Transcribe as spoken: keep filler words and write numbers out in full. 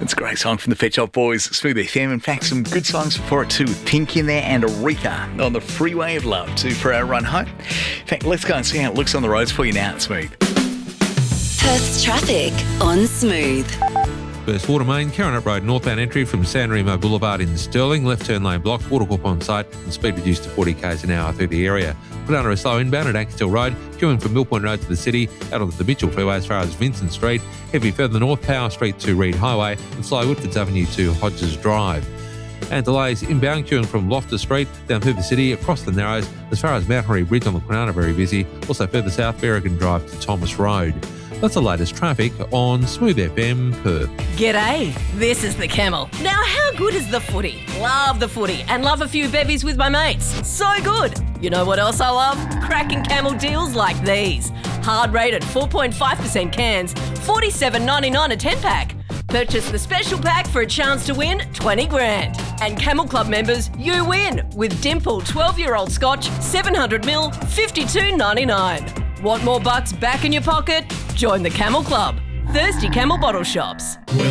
It's a great song from the Pet Shop Boys, Smooth F M. In fact, some good songs before it too, with Pink in there and Aretha on the Freeway of Love too for our run home. In fact, let's go and see how it looks on the roads for you now at Smooth. Perth's traffic on Smooth. First, Water Main, Karanup Road northbound entry from San Remo Boulevard in Stirling. Left turn lane blocked, Watercorp on site and speed reduced to forty k's an hour through the area. Put under a slow inbound at Axtell Road, queuing from Millpoint Road to the city, out onto the Mitchell Freeway as far as Vincent Street. Heavy further north, Power Street to Reed Highway and slow Woodfords Avenue to Hodges Drive. And delays inbound, queuing from Loftus Street down through the city, across the Narrows as far as Mount Henry Bridge on the Kwinana, very busy. Also further south, Berrigan Drive to Thomas Road. That's the latest traffic on Smooth F M Perth. G'day, this is the Camel. Now, how good is the footy? Love the footy and love a few bevies with my mates. So good. You know what else I love? Cracking Camel deals like these. Hard rated four point five percent cans, forty-seven ninety-nine a ten pack. Purchase the special pack for a chance to win twenty grand. And Camel Club members, you win with Dimple twelve-year-old Scotch, seven hundred mil, fifty-two ninety-nine. Want more bucks back in your pocket? Join the Camel Club. Thirsty Camel Bottle Shops.